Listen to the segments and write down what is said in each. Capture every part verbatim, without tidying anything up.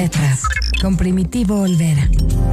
Letras, con Primitivo Olvera.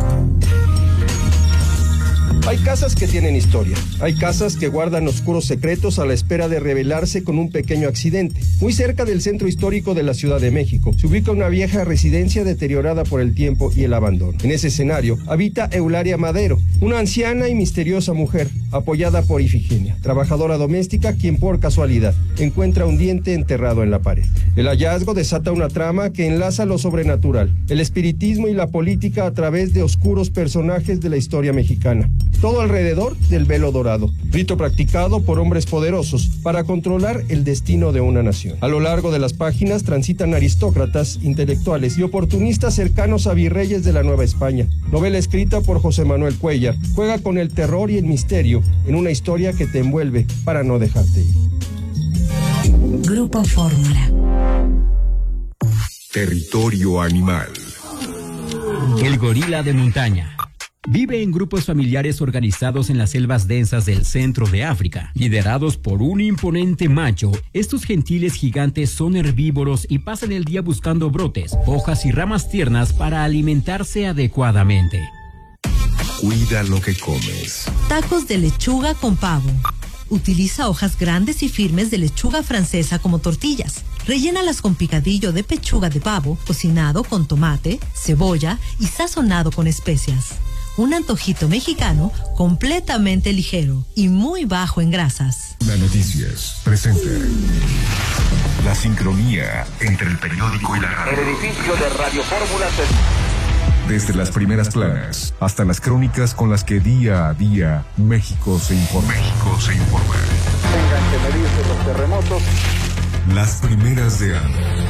Hay casas que tienen historia, hay casas que guardan oscuros secretos a la espera de revelarse con un pequeño accidente. Muy cerca del centro histórico de la Ciudad de México se ubica una vieja residencia deteriorada por el tiempo y el abandono. En ese escenario habita Eulalia Madero, una anciana y misteriosa mujer, apoyada por Ifigenia, trabajadora doméstica quien por casualidad encuentra un diente enterrado en la pared. El hallazgo desata una trama que enlaza lo sobrenatural, el espiritismo y la política a través de oscuros personajes de la historia mexicana. Todo alrededor del velo dorado, rito practicado por hombres poderosos para controlar el destino de una nación. A lo largo de las páginas transitan aristócratas, intelectuales y oportunistas cercanos a virreyes de la Nueva España. Novela escrita por José Manuel Cuellar, juega con el terror y el misterio en una historia que te envuelve para no dejarte ir. Grupo Fórmula. Territorio animal. El gorila de montaña. Vive en grupos familiares organizados en las selvas densas del centro de África. Liderados por un imponente macho, estos gentiles gigantes son herbívoros y pasan el día buscando brotes, hojas y ramas tiernas para alimentarse adecuadamente. Cuida lo que comes. Tacos de lechuga con pavo. Utiliza hojas grandes y firmes de lechuga francesa como tortillas. Rellénalas con picadillo de pechuga de pavo, cocinado con tomate, cebolla y sazonado con especias. Un antojito mexicano completamente ligero y muy bajo en grasas. La Noticias presenta la sincronía entre el periódico y la radio. El edificio de Radio Fórmula se... Desde las primeras planas hasta las crónicas con las que día a día México se informa. México se informa. Tengan que medirse los terremotos. Las primeras de año.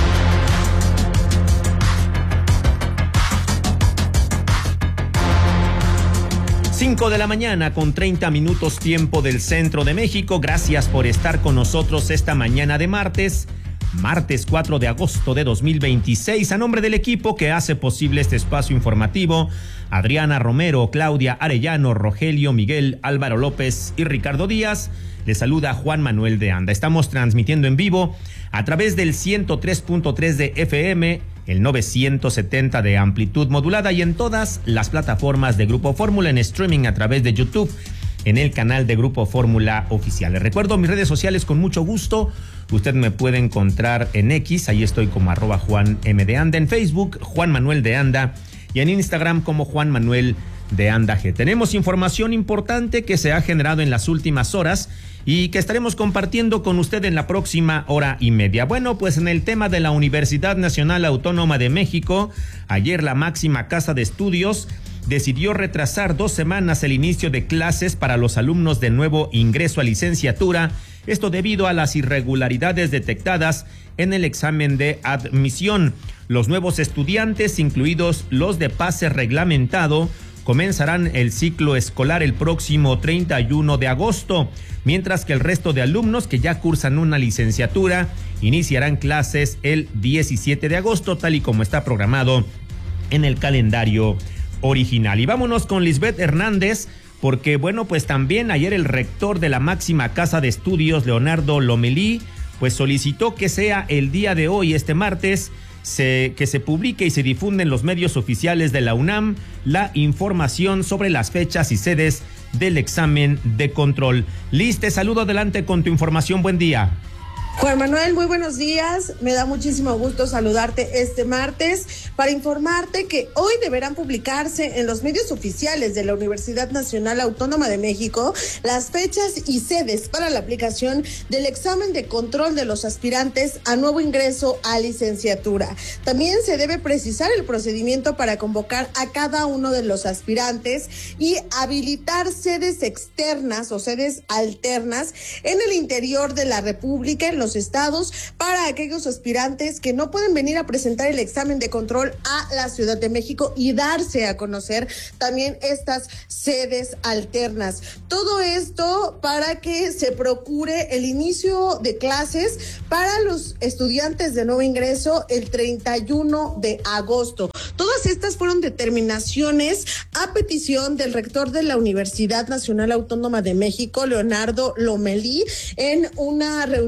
cinco de la mañana con treinta minutos tiempo del centro de México. Gracias por estar con nosotros esta mañana de martes, martes cuatro de agosto de dos mil veintiséis. A nombre del equipo que hace posible este espacio informativo, Adriana Romero, Claudia Arellano, Rogelio Miguel, Álvaro López y Ricardo Díaz, les saluda Juan Manuel de Anda. Estamos transmitiendo en vivo a través del ciento tres punto tres de F M, el novecientos setenta de amplitud modulada y en todas las plataformas de Grupo Fórmula en streaming a través de YouTube, en el canal de Grupo Fórmula Oficial. Les recuerdo mis redes sociales con mucho gusto. Usted me puede encontrar en X, ahí estoy como arroba Juan M de Anda, en Facebook, Juan Manuel de Anda, y en Instagram como Juan Manuel de Anda G. Tenemos información importante que se ha generado en las últimas horas y que estaremos compartiendo con usted en la próxima hora y media. Bueno, pues en el tema de la Universidad Nacional Autónoma de México, ayer la máxima casa de estudios decidió retrasar dos semanas el inicio de clases para los alumnos de nuevo ingreso a licenciatura, esto debido a las irregularidades detectadas en el examen de admisión. Los nuevos estudiantes, incluidos los de pase reglamentado, comenzarán el ciclo escolar el próximo treinta y uno de agosto, mientras que el resto de alumnos que ya cursan una licenciatura iniciarán clases el diecisiete de agosto, tal y como está programado en el calendario original. Y vámonos con Lisbeth Hernández, porque bueno, pues también ayer el rector de la máxima casa de estudios, Leonardo Lomelí, pues solicitó que sea el día de hoy, este martes, Se, que se publique y se difunde en los medios oficiales de la UNAM la información sobre las fechas y sedes del examen de control. Liz, te saludo, adelante con tu información, buen día. Juan Manuel, muy buenos días. Me da muchísimo gusto saludarte este martes para informarte que hoy deberán publicarse en los medios oficiales de la Universidad Nacional Autónoma de México las fechas y sedes para la aplicación del examen de control de los aspirantes a nuevo ingreso a licenciatura. También se debe precisar el procedimiento para convocar a cada uno de los aspirantes y habilitar sedes externas o sedes alternas en el interior de la República, en los estados, para aquellos aspirantes que no pueden venir a presentar el examen de control a la Ciudad de México y darse a conocer también estas sedes alternas. Todo esto para que se procure el inicio de clases para los estudiantes de nuevo ingreso el treinta y uno de agosto. Todas estas fueron determinaciones a petición del rector de la Universidad Nacional Autónoma de México, Leonardo Lomelí, en una reunión que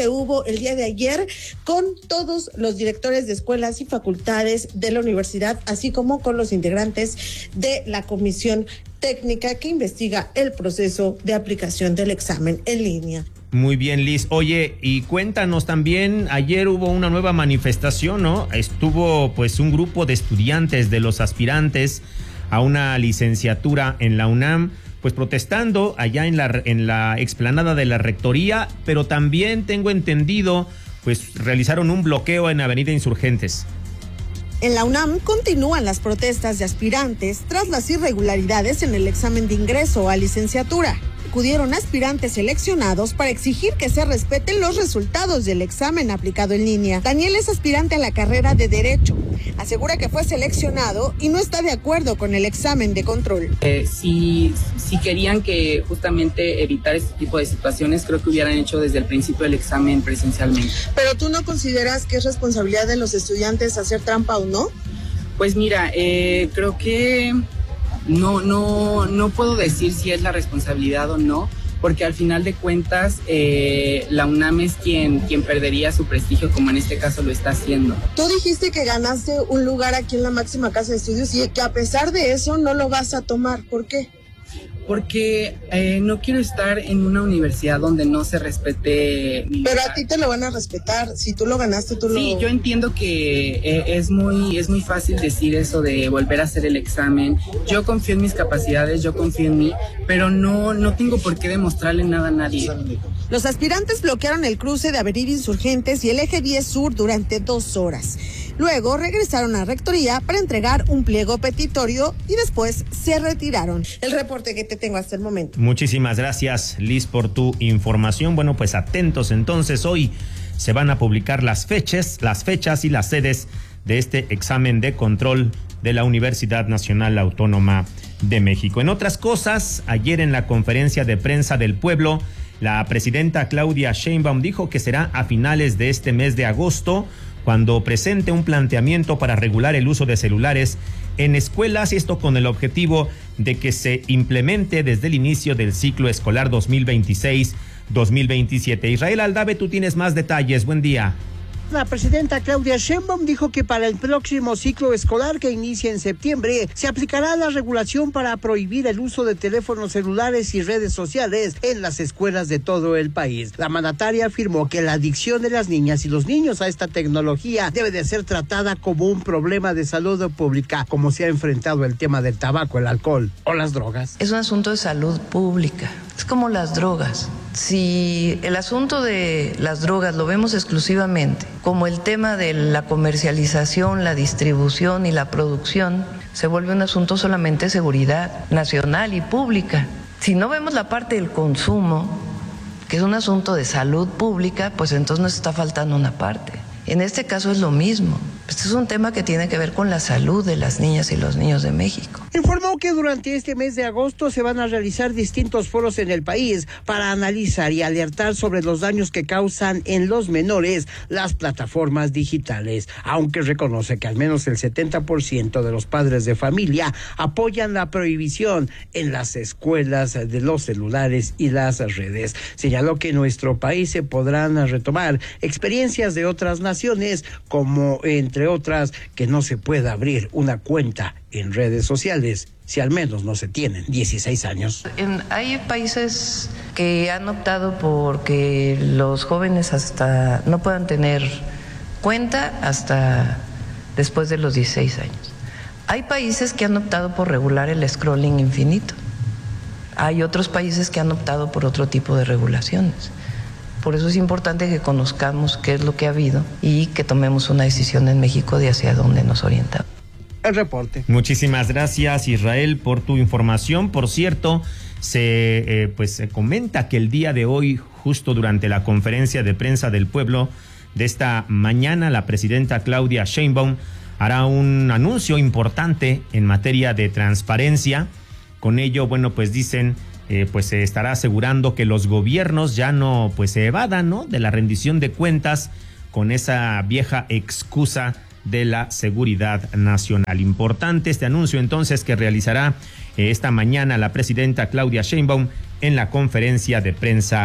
hubo el día de ayer con todos los directores de escuelas y facultades de la universidad, así como con los integrantes de la comisión técnica que investiga el proceso de aplicación del examen en línea. Muy bien, Liz. Oye, y cuéntanos también, ayer hubo una nueva manifestación, ¿no? Estuvo pues un grupo de estudiantes, de los aspirantes a una licenciatura en la UNAM, pues protestando allá en la, en la explanada de la Rectoría, pero también tengo entendido, pues realizaron un bloqueo en Avenida Insurgentes. En la UNAM continúan las protestas de aspirantes tras las irregularidades en el examen de ingreso a licenciatura. Acudieron aspirantes seleccionados para exigir que se respeten los resultados del examen aplicado en línea. Daniel es aspirante a la carrera de Derecho. Asegura que fue seleccionado y no está de acuerdo con el examen de control. Eh, si, si querían que justamente evitar este tipo de situaciones, creo que hubieran hecho desde el principio el examen presencialmente. ¿Pero tú no consideras que es responsabilidad de los estudiantes hacer trampa o no? Pues mira, eh, creo que no, no, no puedo decir si es la responsabilidad o no, porque al final de cuentas eh, la UNAM es quien, quien perdería su prestigio, como en este caso lo está haciendo. Tú dijiste que ganaste un lugar aquí en la máxima casa de estudios y que a pesar de eso no lo vas a tomar. ¿Por qué? Porque eh, no quiero estar en una universidad donde no se respete mi Pero lugar. a ti te lo van a respetar, si tú lo ganaste, tú sí, lo... Sí, yo entiendo que eh, es muy es muy fácil decir eso de volver a hacer el examen. Yo confío en mis capacidades, yo confío en mí, pero no, no tengo por qué demostrarle nada a nadie. Los aspirantes bloquearon el cruce de Avenida Insurgentes y el eje diez Sur durante dos horas. Luego regresaron a Rectoría para entregar un pliego petitorio y después se retiraron. El reporte que te tengo hasta el momento. Muchísimas gracias, Liz, por tu información. Bueno, pues atentos entonces, hoy se van a publicar las fechas, las fechas y las sedes de este examen de control de la Universidad Nacional Autónoma de México. En otras cosas, ayer en la conferencia de prensa del pueblo, la presidenta Claudia Sheinbaum dijo que será a finales de este mes de agosto cuando presente un planteamiento para regular el uso de celulares en escuelas, y esto con el objetivo de que se implemente desde el inicio del ciclo escolar dos mil veintiséis dos mil veintisiete. Israel Aldave, tú tienes más detalles. Buen día. La presidenta Claudia Sheinbaum dijo que para el próximo ciclo escolar que inicia en septiembre se aplicará la regulación para prohibir el uso de teléfonos celulares y redes sociales en las escuelas de todo el país. La mandataria afirmó que la adicción de las niñas y los niños a esta tecnología debe de ser tratada como un problema de salud pública, como se ha enfrentado el tema del tabaco, el alcohol o las drogas. Es un asunto de salud pública, es como las drogas. Si el asunto de las drogas lo vemos exclusivamente como el tema de la comercialización, la distribución y la producción, se vuelve un asunto solamente de seguridad nacional y pública. Si no vemos la parte del consumo, que es un asunto de salud pública, pues entonces nos está faltando una parte. En este caso es lo mismo. Este es un tema que tiene que ver con la salud de las niñas y los niños de México. Informó que durante este mes de agosto se van a realizar distintos foros en el país para analizar y alertar sobre los daños que causan en los menores las plataformas digitales, aunque reconoce que al menos el setenta por ciento de los padres de familia apoyan la prohibición en las escuelas de los celulares y las redes. Señaló que en nuestro país se podrán retomar experiencias de otras naciones, como entre otras que no se pueda abrir una cuenta en redes sociales si al menos no se tienen dieciséis años. En, hay países que han optado por que los jóvenes hasta no puedan tener cuenta hasta después de los dieciséis años. Hay países que han optado por regular el scrolling infinito. Hay otros países que han optado por otro tipo de regulaciones. Por eso es importante que conozcamos qué es lo que ha habido y que tomemos una decisión en México de hacia dónde nos orientamos. El reporte. Muchísimas gracias, Israel, por tu información. Por cierto, se eh, pues se comenta que el día de hoy, justo durante la conferencia de prensa del pueblo de esta mañana, la presidenta Claudia Sheinbaum hará un anuncio importante en materia de transparencia. Con ello, bueno, pues dicen, eh, pues se estará asegurando que los gobiernos ya no pues se evadan, ¿no?, de la rendición de cuentas con esa vieja excusa de la seguridad nacional. Importante este anuncio entonces que realizará eh, esta mañana la presidenta Claudia Sheinbaum en la conferencia de prensa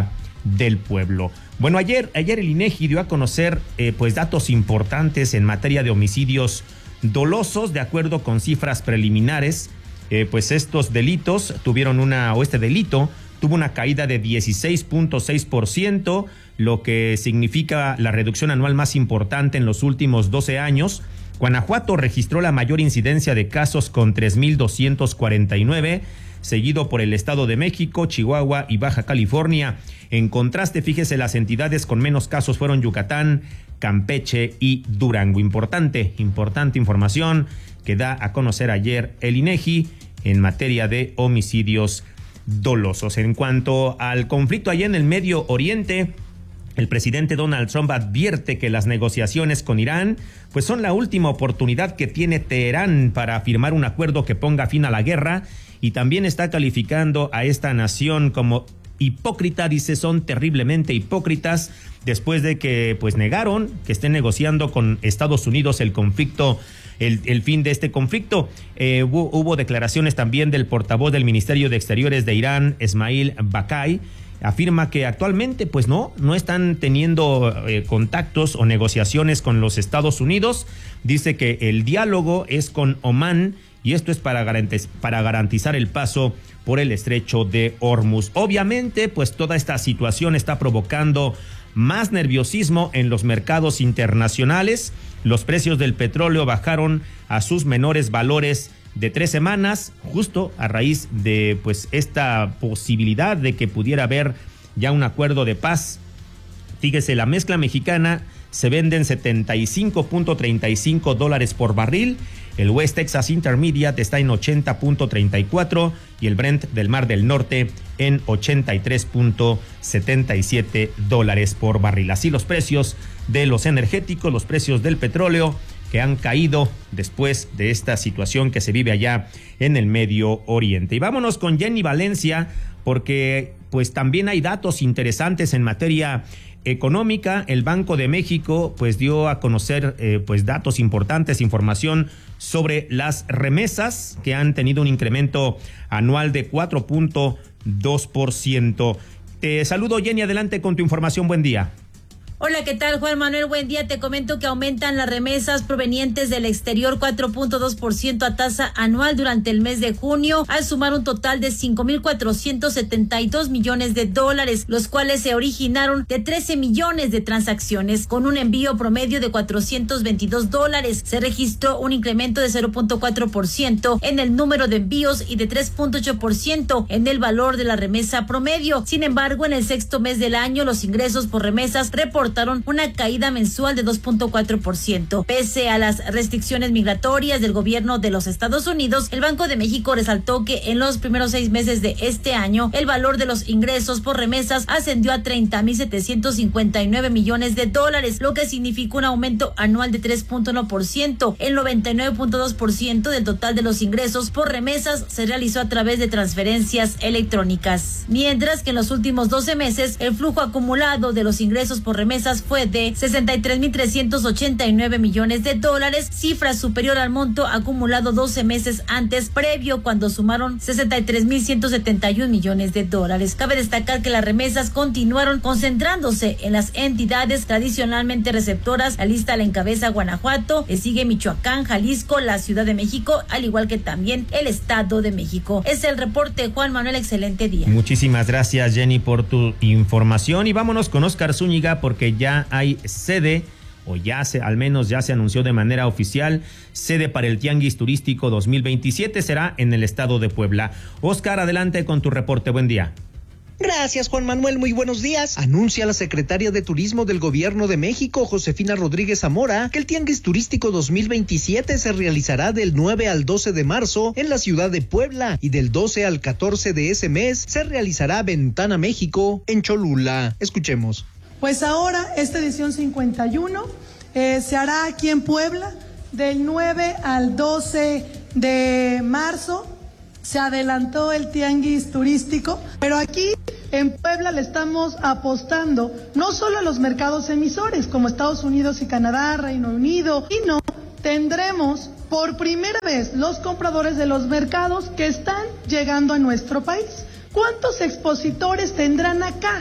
del pueblo. Bueno, ayer, ayer el INEGI dio a conocer eh, pues datos importantes en materia de homicidios dolosos. De acuerdo con cifras preliminares, eh, pues estos delitos tuvieron una, o este delito tuvo una caída de dieciséis punto seis por ciento, lo que significa la reducción anual más importante en los últimos doce años. Guanajuato registró la mayor incidencia de casos con tres mil doscientos cuarenta y nueve, seguido por el Estado de México, Chihuahua y Baja California. En contraste, fíjese, las entidades con menos casos fueron Yucatán, Campeche y Durango. Importante, importante información que da a conocer ayer el INEGI en materia de homicidios dolosos. En cuanto al conflicto allá en el Medio Oriente, el presidente Donald Trump advierte que las negociaciones con Irán pues son la última oportunidad que tiene Teherán para firmar un acuerdo que ponga fin a la guerra, y también está calificando a esta nación como hipócrita. Dice, son terriblemente hipócritas después de que pues negaron que estén negociando con Estados Unidos el conflicto, el, el fin de este conflicto. Eh, hubo, hubo declaraciones también del portavoz del Ministerio de Exteriores de Irán, Esmail Bakai. Afirma que actualmente pues no, no están teniendo eh, contactos o negociaciones con los Estados Unidos. Dice que el diálogo es con Omán, y esto es para garantiz- para garantizar el paso por el estrecho de Hormuz. Obviamente, pues toda esta situación está provocando más nerviosismo en los mercados internacionales. Los precios del petróleo bajaron a sus menores valores de tres semanas, justo a raíz de pues esta posibilidad de que pudiera haber ya un acuerdo de paz. Fíjese, la mezcla mexicana se vende en setenta y cinco punto treinta y cinco dólares por barril, el West Texas Intermediate está en ochenta punto treinta y cuatro y el Brent del Mar del Norte en ochenta y tres punto setenta y siete dólares por barril. Así los precios de los energéticos, los precios del petróleo, que han caído después de esta situación que se vive allá en el Medio Oriente. Y vámonos con Jenny Valencia, porque pues también hay datos interesantes en materia económica. El Banco de México pues dio a conocer eh, pues datos importantes, información sobre las remesas, que han tenido un incremento anual de cuatro punto dos por ciento. Te saludo, Jenny, adelante con tu información. Buen día. Hola, ¿qué tal, Juan Manuel? Buen día. Te comento que aumentan las remesas provenientes del exterior cuatro punto dos por ciento a tasa anual durante el mes de junio, al sumar un total de cinco mil cuatrocientos setenta y dos millones de dólares, los cuales se originaron de trece millones de transacciones, con un envío promedio de cuatrocientos veintidós dólares. Se registró un incremento de cero punto cuatro por ciento en el número de envíos y de tres punto ocho por ciento en el valor de la remesa promedio. Sin embargo, en el sexto mes del año, los ingresos por remesas reportaron una caída mensual de dos punto cuatro por ciento. Pese a las restricciones migratorias del gobierno de los Estados Unidos, el Banco de México resaltó que en los primeros seis meses de este año, el valor de los ingresos por remesas ascendió a treinta mil setecientos cincuenta y nueve millones de dólares, lo que significó un aumento anual de tres punto uno por ciento. El noventa y nueve punto dos por ciento del total de los ingresos por remesas se realizó a través de transferencias electrónicas. Mientras que en los últimos doce meses, el flujo acumulado de los ingresos por remesas fue de sesenta y tres mil trescientos ochenta y nueve millones de dólares, cifra superior al monto acumulado doce meses antes, previo, cuando sumaron sesenta y tres mil ciento setenta y un millones de dólares. Cabe destacar que las remesas continuaron concentrándose en las entidades tradicionalmente receptoras. La lista la encabeza Guanajuato, le sigue Michoacán, Jalisco, la Ciudad de México, al igual que también el Estado de México. Es el reporte, Juan Manuel, excelente día. Muchísimas gracias, Jenny, por tu información, y vámonos con Oscar Zúñiga, porque ya hay sede, o ya se, al menos ya se anunció de manera oficial, sede para el Tianguis Turístico dos mil veintisiete, será en el estado de Puebla. Oscar, adelante con tu reporte, buen día. Gracias, Juan Manuel, muy buenos días. Anuncia la secretaria de Turismo del Gobierno de México, Josefina Rodríguez Zamora, que el Tianguis Turístico dos mil veintisiete se realizará del nueve al doce de marzo en la ciudad de Puebla, y del doce al catorce de ese mes se realizará Ventana México en Cholula. Escuchemos. Pues ahora esta edición cincuenta y uno eh, se hará aquí en Puebla del nueve al doce de marzo. Se adelantó el tianguis turístico, pero aquí en Puebla le estamos apostando no solo a los mercados emisores como Estados Unidos y Canadá, Reino Unido, y no, tendremos por primera vez los compradores de los mercados que están llegando a nuestro país. ¿Cuántos expositores tendrán acá?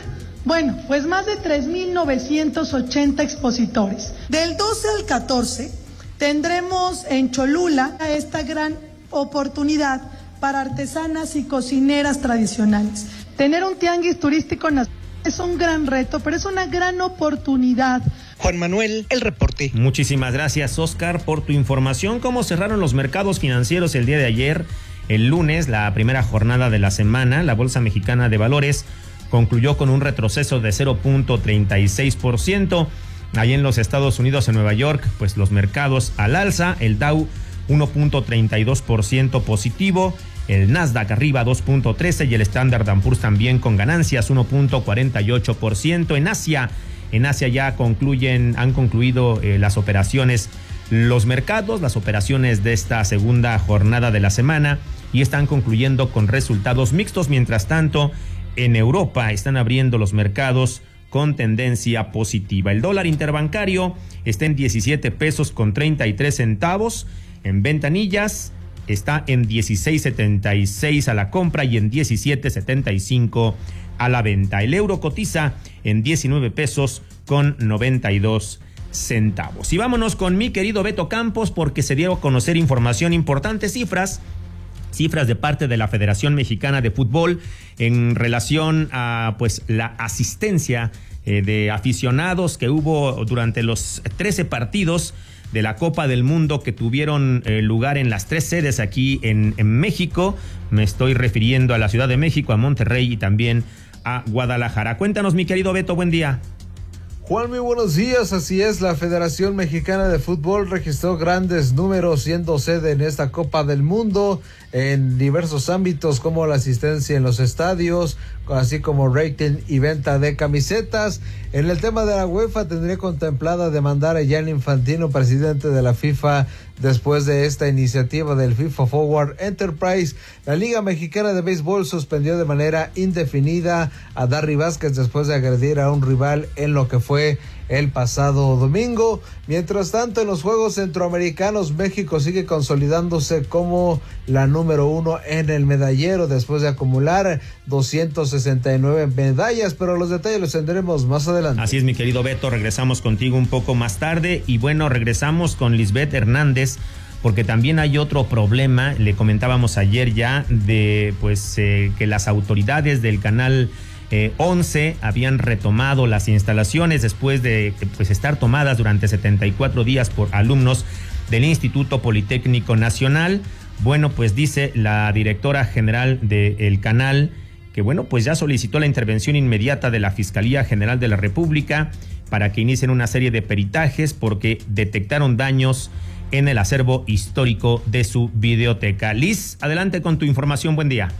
Bueno, pues más de tres mil novecientos ochenta expositores. Del doce al catorce tendremos en Cholula esta gran oportunidad para artesanas y cocineras tradicionales. Tener un tianguis turístico nacional es un gran reto, pero es una gran oportunidad. Juan Manuel, el reporte. Muchísimas gracias, Oscar, por tu información. ¿Cómo cerraron los mercados financieros el día de ayer? El lunes, la primera jornada de la semana, la Bolsa Mexicana de Valores concluyó con un retroceso de cero punto treinta y seis por ciento. Ahí en los Estados Unidos, en Nueva York, pues los mercados al alza, el Dow uno punto treinta y dos por ciento positivo, el Nasdaq arriba dos punto trece y el Standard and Poor's también con ganancias uno punto cuarenta y ocho por ciento. En Asia, en Asia ya concluyen, han concluido eh, las operaciones, los mercados, las operaciones de esta segunda jornada de la semana y están concluyendo con resultados mixtos. Mientras tanto, en Europa están abriendo los mercados con tendencia positiva. El dólar interbancario está en diecisiete pesos con treinta y tres centavos. En ventanillas está en dieciséis setenta y seis a la compra y en diecisiete setenta y cinco a la venta. El euro cotiza en diecinueve pesos con noventa y dos centavos. Y vámonos con mi querido Beto Campos, porque se dio a conocer información importante, cifras, cifras de parte de la Federación Mexicana de Fútbol en relación a pues la asistencia eh, de aficionados que hubo durante los trece partidos de la Copa del Mundo que tuvieron eh, lugar en las tres sedes aquí en, en México. Me estoy refiriendo a la Ciudad de México, a Monterrey y también a Guadalajara. Cuéntanos, mi querido Beto, buen día. Juan, muy buenos días. Así es, la Federación Mexicana de Fútbol registró grandes números siendo sede en esta Copa del Mundo en diversos ámbitos como la asistencia en los estadios, así como rating y venta de camisetas. En el tema de la UEFA tendría contemplada demandar a Gianni Infantino, presidente de la FIFA, después de esta iniciativa del FIFA Forward Enterprise. La Liga Mexicana de Béisbol suspendió de manera indefinida a Darry Vázquez después de agredir a un rival en lo que fue el pasado domingo. Mientras tanto, en los Juegos Centroamericanos, México sigue consolidándose como la número uno en el medallero después de acumular doscientas sesenta y nueve medallas, pero los detalles los tendremos más adelante. Así es, mi querido Beto, regresamos contigo un poco más tarde y bueno, regresamos con Lisbeth Hernández, porque también hay otro problema, le comentábamos ayer ya, de pues eh, que las autoridades del canal Eh, once habían retomado las instalaciones después de pues estar tomadas durante setenta y cuatro días por alumnos del Instituto Politécnico Nacional. Bueno, pues dice la directora general del canal que bueno, pues ya solicitó la intervención inmediata de la Fiscalía General de la República para que inicien una serie de peritajes porque detectaron daños en el acervo histórico de su videoteca. Liz, adelante con tu información, buen día.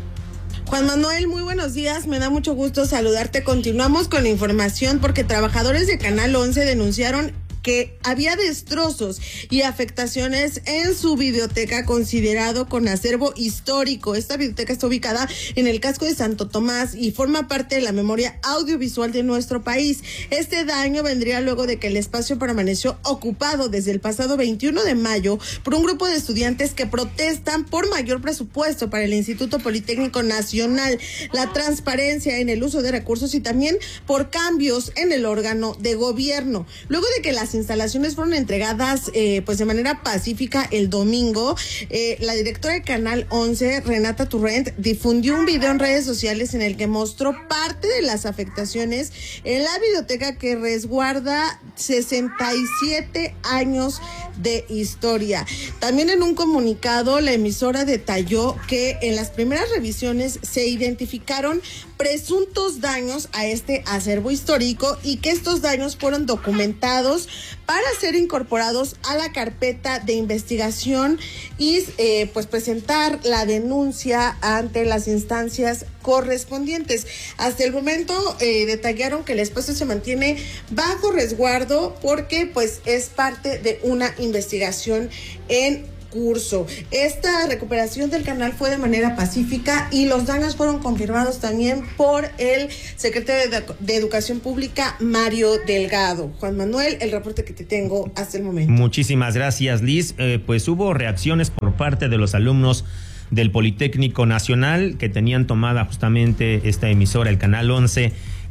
Juan Manuel, muy buenos días, me da mucho gusto saludarte. Continuamos con la información porque trabajadores de Canal once denunciaron que había destrozos y afectaciones en su biblioteca considerado con acervo histórico. Esta biblioteca está ubicada en el casco de Santo Tomás y forma parte de la memoria audiovisual de nuestro país. Este daño vendría luego de que el espacio permaneció ocupado desde el pasado veintiuno de mayo por un grupo de estudiantes que protestan por mayor presupuesto para el Instituto Politécnico Nacional, la transparencia en el uso de recursos y también por cambios en el órgano de gobierno. Luego de que las instalaciones fueron entregadas eh, pues de manera pacífica el domingo, eh, la directora de Canal once, Renata Turrent, difundió un video en redes sociales en el que mostró parte de las afectaciones en la biblioteca que resguarda sesenta y siete años de historia. También en un comunicado, la emisora detalló que en las primeras revisiones se identificaron presuntos daños a este acervo histórico y que estos daños fueron documentados para ser incorporados a la carpeta de investigación y eh, pues presentar la denuncia ante las instancias correspondientes. Hasta el momento eh, detallaron que el espacio se mantiene bajo resguardo porque pues es parte de una investigación en curso. Esta recuperación del canal fue de manera pacífica y los daños fueron confirmados también por el secretario de, de Educación Pública, Mario Delgado. Juan Manuel, el reporte que te tengo hasta el momento. Muchísimas gracias, Liz. Eh, pues hubo reacciones por parte de los alumnos del Politécnico Nacional que tenían tomada justamente esta emisora, el Canal once,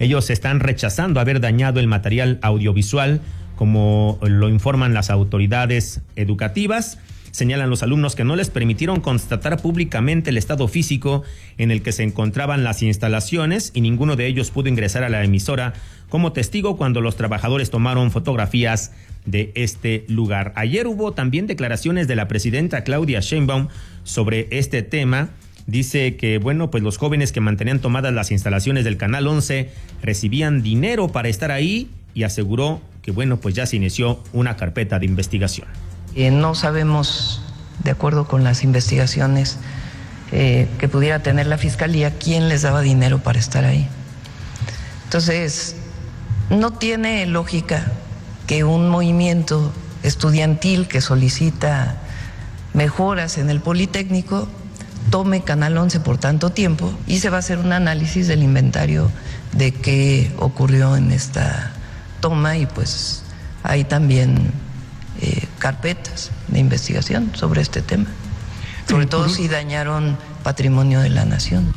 Ellos están rechazando haber dañado el material audiovisual, como lo informan las autoridades educativas. Señalan los alumnos que no les permitieron constatar públicamente el estado físico en el que se encontraban las instalaciones y ninguno de ellos pudo ingresar a la emisora como testigo cuando los trabajadores tomaron fotografías de este lugar. Ayer hubo también declaraciones de la presidenta Claudia Sheinbaum sobre este tema. Dice que, bueno, pues los jóvenes que mantenían tomadas las instalaciones del Canal once recibían dinero para estar ahí y aseguró que, bueno, pues ya se inició una carpeta de investigación. Eh, no sabemos, de acuerdo con las investigaciones eh, que pudiera tener la Fiscalía, quién les daba dinero para estar ahí. Entonces, no tiene lógica que un movimiento estudiantil que solicita mejoras en el Politécnico tome Canal once por tanto tiempo y se va a hacer un análisis del inventario de qué ocurrió en esta toma y pues hay también eh, carpetas de investigación sobre este tema, sobre todo si dañaron patrimonio de la nación.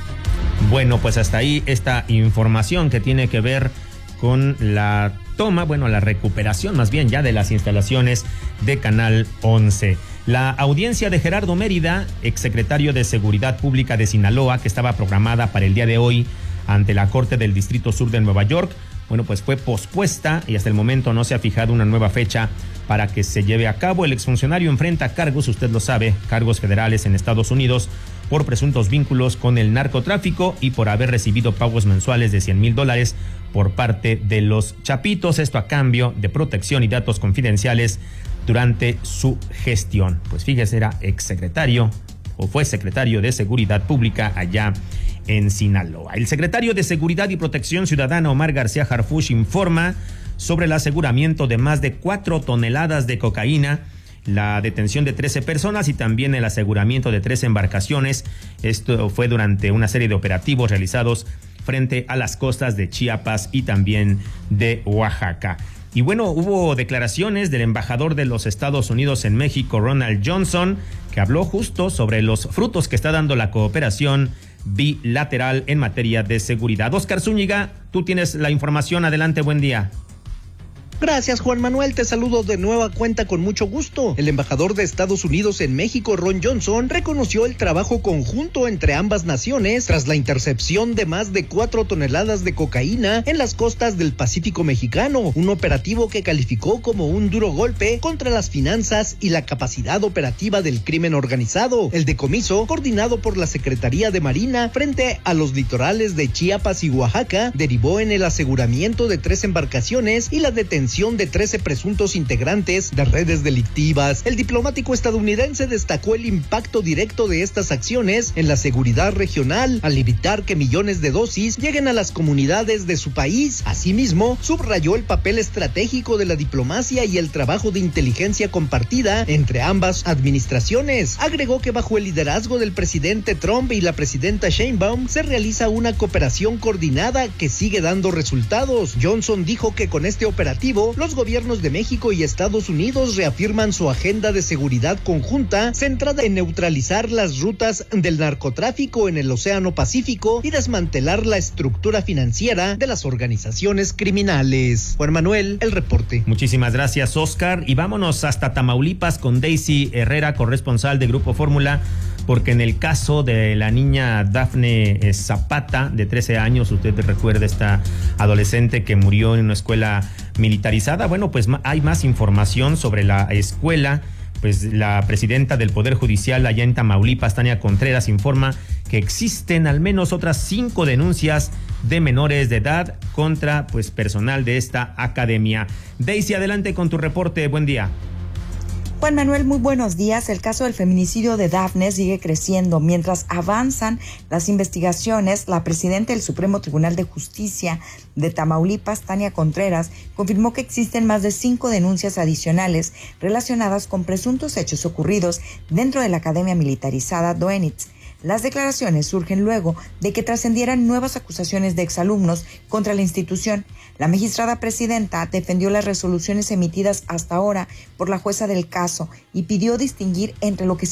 Bueno, pues hasta ahí esta información que tiene que ver con la toma, bueno, la recuperación más bien ya de las instalaciones de Canal once. La audiencia de Gerardo Mérida, exsecretario de Seguridad Pública de Sinaloa, que estaba programada para el día de hoy ante la Corte del Distrito Sur de Nueva York, bueno, pues fue pospuesta y hasta el momento no se ha fijado una nueva fecha para que se lleve a cabo. El exfuncionario enfrenta cargos, usted lo sabe, cargos federales en Estados Unidos por presuntos vínculos con el narcotráfico y por haber recibido pagos mensuales de cien mil dólares por parte de los Chapitos, esto a cambio de protección y datos confidenciales durante su gestión. Pues fíjese, era exsecretario o fue secretario de Seguridad Pública allá en Sinaloa. El secretario de Seguridad y Protección Ciudadana, Omar García Harfuch, informa sobre el aseguramiento de más de cuatro toneladas de cocaína, la detención de trece personas y también el aseguramiento de tres embarcaciones. Esto fue durante una serie de operativos realizados frente a las costas de Chiapas y también de Oaxaca. Y bueno, hubo declaraciones del embajador de los Estados Unidos en México, Ronald Johnson, que habló justo sobre los frutos que está dando la cooperación bilateral en materia de seguridad. Oscar Zúñiga, tú tienes la información. Adelante, buen día. Gracias, Juan Manuel, te saludo de nueva cuenta con mucho gusto. El embajador de Estados Unidos en México, Ron Johnson, reconoció el trabajo conjunto entre ambas naciones tras la intercepción de más de cuatro toneladas de cocaína en las costas del Pacífico mexicano, un operativo que calificó como un duro golpe contra las finanzas y la capacidad operativa del crimen organizado. El decomiso, coordinado por la Secretaría de Marina frente a los litorales de Chiapas y Oaxaca, derivó en el aseguramiento de tres embarcaciones y la detención de trece presuntos integrantes de redes delictivas. El diplomático estadounidense destacó el impacto directo de estas acciones en la seguridad regional al evitar que millones de dosis lleguen a las comunidades de su país. Asimismo, subrayó el papel estratégico de la diplomacia y el trabajo de inteligencia compartida entre ambas administraciones. Agregó que bajo el liderazgo del presidente Trump y la presidenta Sheinbaum se realiza una cooperación coordinada que sigue dando resultados. Johnson dijo que con este operativo los gobiernos de México y Estados Unidos reafirman su agenda de seguridad conjunta centrada en neutralizar las rutas del narcotráfico en el Océano Pacífico y desmantelar la estructura financiera de las organizaciones criminales. Juan Manuel, el reporte. Muchísimas gracias, Oscar. Y vámonos hasta Tamaulipas con Daisy Herrera, corresponsal de Grupo Fórmula, porque en el caso de la niña Dafne Zapata, de trece años, usted recuerda esta adolescente que murió en una escuela militarizada. Bueno, pues hay más información sobre la escuela. Pues la presidenta del Poder Judicial allá en Tamaulipas, Tania Contreras, informa que existen al menos otras cinco denuncias de menores de edad contra pues personal de esta academia. Daisy, adelante con tu reporte. Buen día. Juan Manuel, muy buenos días. El caso del feminicidio de Dafne sigue creciendo. Mientras avanzan las investigaciones, la presidenta del Supremo Tribunal de Justicia de Tamaulipas, Tania Contreras, confirmó que existen más de cinco denuncias adicionales relacionadas con presuntos hechos ocurridos dentro de la Academia Militarizada Doenitz. Las declaraciones surgen luego de que trascendieran nuevas acusaciones de exalumnos contra la institución. La magistrada presidenta defendió las resoluciones emitidas hasta ahora por la jueza del caso y pidió distinguir entre lo que